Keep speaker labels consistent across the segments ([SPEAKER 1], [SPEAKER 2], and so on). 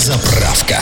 [SPEAKER 1] Дозаправка.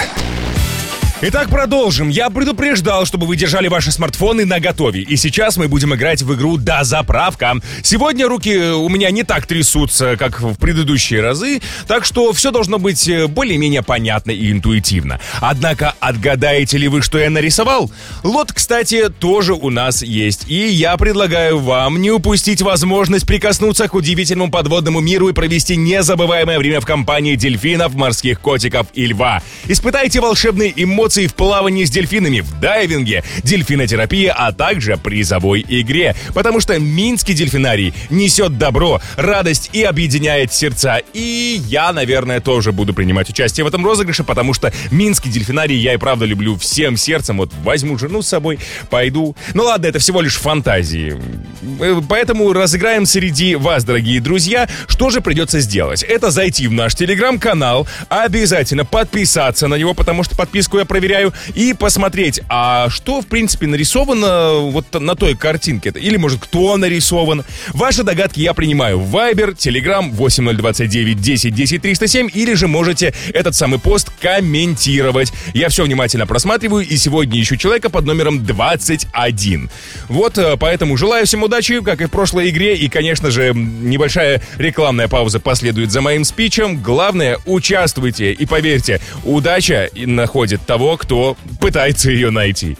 [SPEAKER 2] Итак, продолжим. Я предупреждал, чтобы вы держали ваши смартфоны наготове. И сейчас мы будем играть в игру «Дозаправка». Сегодня руки у меня не так трясутся, как в предыдущие разы, так что все должно быть более-менее понятно и интуитивно. Однако, отгадаете ли вы, что я нарисовал? Лот, кстати, тоже у нас есть. И я предлагаю вам не упустить возможность прикоснуться к удивительному подводному миру и провести незабываемое время в компании дельфинов, морских котиков и льва. Испытайте волшебные эмоции в плавании с дельфинами, в дайвинге, дельфинотерапии, а также призовой игре. Потому что Минский дельфинарий несет добро, радость и объединяет сердца. И я, наверное, тоже буду принимать участие в этом розыгрыше, потому что Минский дельфинарий я и правда люблю всем сердцем. Вот возьму жену с собой, пойду. Ну ладно, это всего лишь фантазии. Поэтому разыграем среди вас, дорогие друзья. Что же придется сделать? Это зайти в наш телеграм-канал, обязательно подписаться на него, потому что подписку я проверяю, и посмотреть, а что, в принципе, нарисовано вот на той картинке, или, может, кто нарисован. Ваши догадки я принимаю в Viber, Telegram 8029 10 10 307, или же можете этот самый пост комментировать. Я все внимательно просматриваю, и сегодня ищу человека под номером 21. Вот, поэтому желаю всем удачи, как и в прошлой игре, и, конечно же, небольшая рекламная пауза последует за моим спичем. Главное, участвуйте, и поверьте, удача находит того, кто пытается ее найти.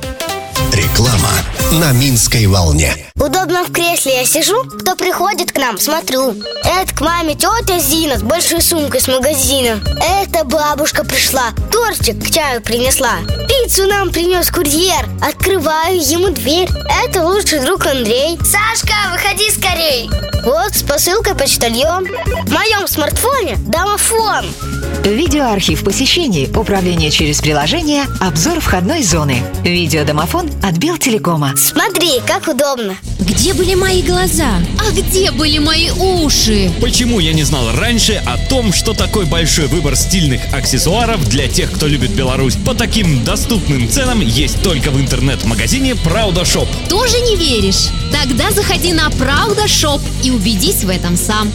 [SPEAKER 1] Реклама на Минской волне.
[SPEAKER 3] Удобно в кресле я сижу, кто приходит к нам, смотрю. Это к маме тетя Зина с большой сумкой с магазина. Это бабушка пришла, тортик к чаю принесла. Пиццу нам принес курьер. Открываю ему дверь. Это лучший друг Андрей. Сашка, выходи скорей. Вот с посылкой почтальон. В моем смартфоне домофон.
[SPEAKER 4] Видеоархив посещений, управление через приложение, обзор входной зоны. Видеодомофон от Белтелекома.
[SPEAKER 3] Смотри, как удобно.
[SPEAKER 5] Где были мои глаза? А где были мои уши?
[SPEAKER 6] Почему я не знал раньше о том, что такой большой выбор стильных аксессуаров для тех, кто любит Беларусь, по таким доступным ценам есть только в интернет-магазине Правда Шоп.
[SPEAKER 5] Тоже не веришь? Тогда заходи на Правда Шоп и убедись в этом сам.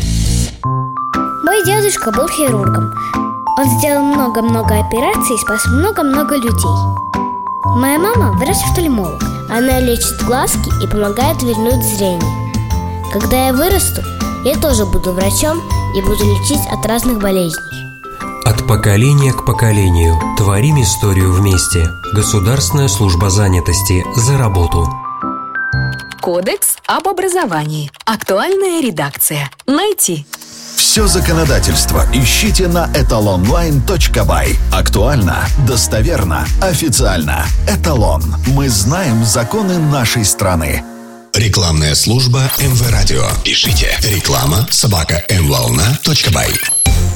[SPEAKER 3] Мой дедушка был хирургом. Он сделал много-много операций и спас много-много людей. Моя мама врач-офтальмолог. Она лечит глазки и помогает вернуть зрение. Когда я вырасту, я тоже буду врачом и буду лечить от разных болезней.
[SPEAKER 7] От поколения к поколению творим историю вместе. Государственная служба занятости за работу.
[SPEAKER 4] Кодекс об образовании. Актуальная редакция. Найти.
[SPEAKER 1] Все законодательство ищите на etalonline.by. Актуально, достоверно, официально. Эталон. Мы знаем законы нашей страны. Рекламная служба МВ Радио. Пишите реклама@mvolna.by.